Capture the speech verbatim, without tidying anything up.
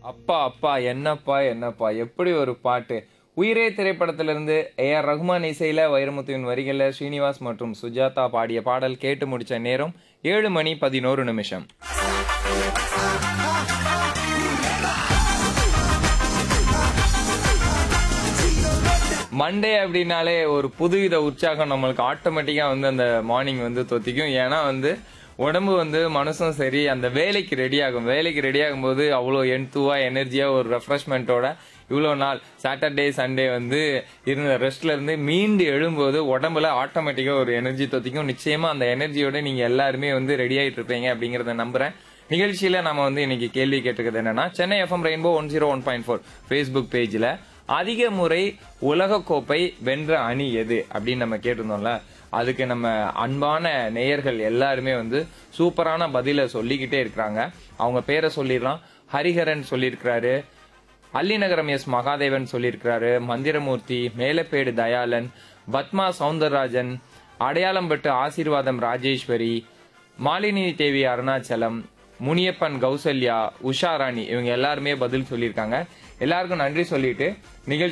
அப்பா அப்பா என்னப்பா என்னப்பா எப்படி ஒரு பாட்டு. உயிரே திரைப்படத்திலிருந்து ஏ ஆர் ரகுமான் இசையில வைரமுத்துவின் வரிகள்ல ஸ்ரீனிவாஸ் மற்றும் சுஜாதா பாடிய பாடல் கேட்டு முடிச்ச நேரம் ஏழு மணி பதினோரு நிமிஷம். மண்டே அப்படின்னாலே ஒரு புதுவித உற்சாகம் நம்மளுக்கு ஆட்டோமேட்டிக்கா வந்து அந்த மார்னிங் வந்து தொத்திக்கும். ஏன்னா வந்து உடம்பு வந்து மனசும் சரி அந்த வேலைக்கு ரெடி ஆகும். வேலைக்கு ரெடி ஆகும் போது அவ்வளோ என்துவா எனர்ஜியா ஒரு ரெஃப்ரெஷ்மெண்ட்டோட இவ்வளோ நாள் சாட்டர்டே சண்டே வந்து இருந்த ரெஸ்ட்ல இருந்து மீண்டு எழும்போது உடம்புல ஆட்டோமேட்டிக்கா ஒரு எனர்ஜி தொத்திக்கும். நிச்சயமா அந்த எனர்ஜியோட நீங்க எல்லாருமே வந்து ரெடி ஆயிட்டு இருப்பீங்க அப்படிங்கறத நம்புறேன். நிகழ்ச்சியில நம்ம வந்து இன்னைக்கு கேள்வி கேட்டுக்கிறது என்னன்னா, Chennai FM rainbow one zero one point four Facebook பேஜ்ல அதிக முறை உலக கோப்பை வென்ற அணி எது அப்படின்னு நம்ம கேட்டிருந்தோம்ல. அதுக்கு நம்ம அன்பான நேயர்கள் எல்லாருமே வந்து சூப்பரான பதில சொல்லிக்கிட்டே இருக்கிறாங்க. அவங்க பேரை சொல்லிடலாம். ஹரிஹரன் சொல்லியிருக்கிறாரு, அல்லிநகரம் எஸ் மகாதேவன் சொல்லியிருக்கிறாரு, மந்திரமூர்த்தி, மேலப்பேடு தயாளன், பத்மா சவுந்தரராஜன், அடையாளம்பட்டு ஆசீர்வாதம் ராஜேஸ்வரி, மாலினி தேவி அருணாச்சலம், முனியப்பன் கௌசல்யா, உஷா ராணி, இவங்க எல்லாருமே பதில் சொல்லியிருக்காங்க. எல்லாருக்கும் நன்றி சொல்லிட்டு நிகழ்ச்சி